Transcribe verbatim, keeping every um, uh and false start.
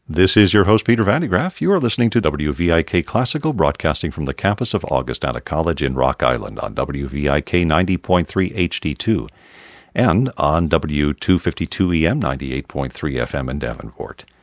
This is your host, Peter Vandegraff. You are listening to W V I K Classical, broadcasting from the campus of Augustana College in Rock Island on W V I K ninety point three H D two and on W two fifty-two E M ninety-eight point three F M in Davenport.